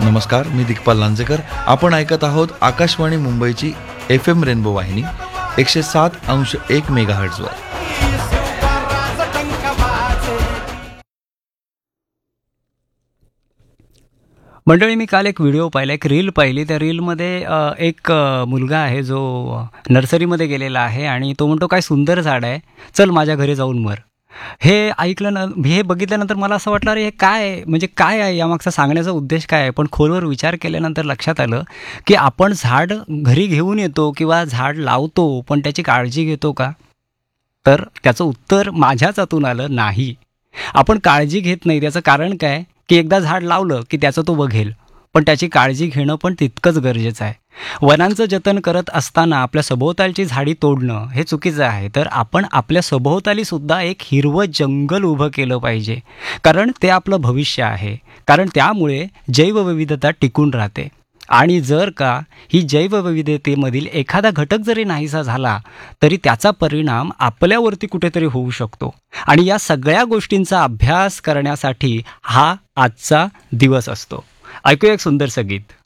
नमस्कार, मी दिग्पाल लांजेकर. आपण ऐकत आहोत आकाशवाणी मुंबईची FM रेनबो वाहिनी 107.1 मेगाहर्ट्झवर. मंडळी, मी काल एक व्हिडिओ पाहिला, एक रील पाहिली. त्या रीलमध्ये एक मुलगा आहे जो नर्सरीमध्ये गेलेला आहे आणि तो म्हणतो, काय सुंदर झाड आहे, चल माझ्या घरी जाऊन मर. हे ऐकलं ना, हे बघितल्यानंतर मला असं वाटलं, अरे हे काय आहे, म्हणजे काय आहे यामागचा सांगण्याचा उद्देश काय आहे. पण खोलवर विचार केल्यानंतर लक्षात आलं की आपण झाड घरी घेऊन येतो किंवा झाड लावतो, पण त्याची काळजी घेतो का? तर त्याचं उत्तर माझ्याच हातून आलं, नाही. आपण काळजी घेत नाही. त्याचं कारण काय, की एकदा झाड लावलं की त्याचं तो बघेल, पण त्याची काळजी घेणं पण तितकंच गरजेचं आहे. वनांचं जतन करत असताना आपल्या सभोवतालची झाडी तोडणं हे चुकीचं आहे. तर आपण आपल्या सभोवताली सुद्धा एक हिरवं जंगल उभं केलं पाहिजे, कारण ते आपलं भविष्य आहे. कारण त्यामुळे जैवविविधता टिकून राहते. आणि जर का ही जैवविविधतेमधील एखादा घटक जरी नाहीसा झाला तरी त्याचा परिणाम आपल्यावरती कुठेतरी होऊ शकतो. आणि या सगळ्या गोष्टींचा अभ्यास करण्यासाठी हा आजचा दिवस असतो. ऐकूया एक सुंदरसं गीत.